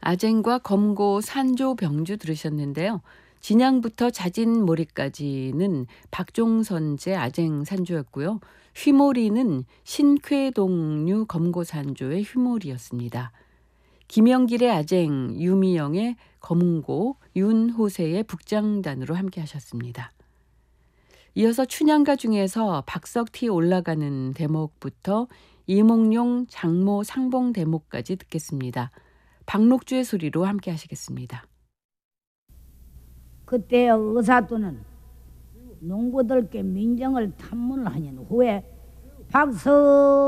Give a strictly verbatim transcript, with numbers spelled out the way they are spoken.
아쟁과 검고, 산조, 병주 들으셨는데요. 진양부터 자진몰이까지는 박종선제 아쟁 산조였고요. 휘몰이는 신쾌동류 검고산조의 휘몰이였습니다. 김영길의 아쟁, 유미영의 검고, 윤호세의 북장단으로 함께 하셨습니다. 이어서 춘향가 중에서 박석티 올라가는 대목부터 이몽룡 장모 상봉 대목까지 듣겠습니다. 박록주의 소리로 함께 하시겠습니다. 그때 의사또는 농부들께 민정을 탐문을 하신 후에 박서